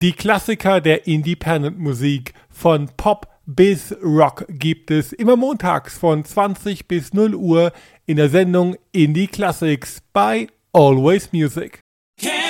Die Klassiker der Independent-Musik von Pop bis Rock gibt es immer montags von 20 bis 0 Uhr in der Sendung Indie Classics bei Always Music.